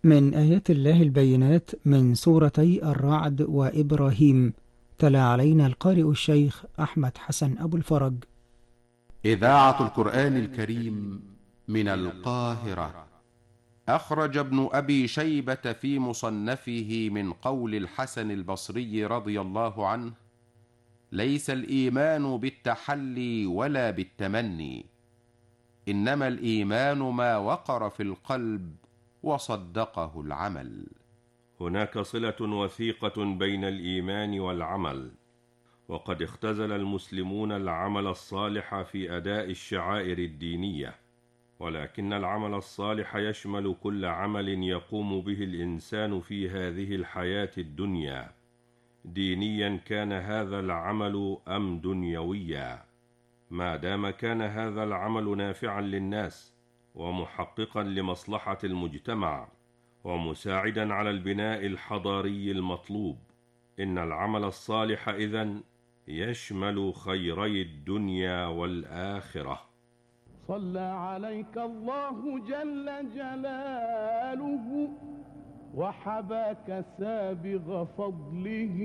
من آيات الله البينات من سورتي الرعد وإبراهيم. تلا علينا القارئ الشيخ أحمد حسن أبو الفرج. إذاعة القرآن الكريم من القاهرة. أخرج ابن أبي شيبة في مصنفه من قول الحسن البصري رضي الله عنه: ليس الإيمان بالتحلي ولا بالتمني، إنما الإيمان ما وقر في القلب وصدقه العمل. هناك صلة وثيقة بين الإيمان والعمل، وقد اختزل المسلمون العمل الصالح في أداء الشعائر الدينية، ولكن العمل الصالح يشمل كل عمل يقوم به الإنسان في هذه الحياة الدنيا، دينيا كان هذا العمل أم دنيويا، ما دام كان هذا العمل نافعا للناس ومحققا لمصلحة المجتمع ومساعدا على البناء الحضاري المطلوب. إن العمل الصالح إذن يشمل خيري الدنيا والآخرة. صلى عليك الله جل جلاله وحباك سابغ فضله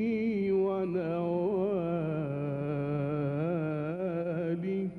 ونواله.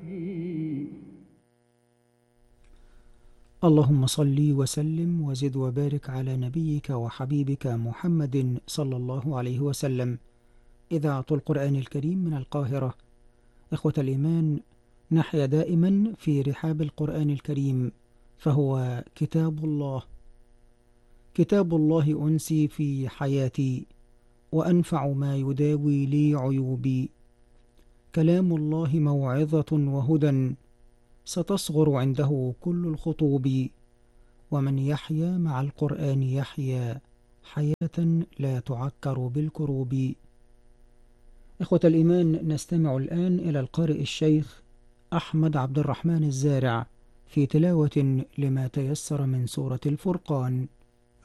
اللهم صل وسلم وزد وبارك على نبيك وحبيبك محمد صلى الله عليه وسلم. إذاعة القرآن الكريم من القاهرة. إخوة الإيمان، نحيا دائما في رحاب القرآن الكريم، فهو كتاب الله. كتاب الله أنسي في حياتي، وأنفع ما يداوي لي عيوبي. كلام الله موعظة وهدى، ستصغر عنده كل الخطوب. ومن يحيا مع القرآن يحيا حياة لا تعكر بالكروب. إخوة الإيمان، نستمع الآن إلى القارئ الشيخ أحمد عبد الرحمن الزارع في تلاوة لما تيسر من سورة الفرقان.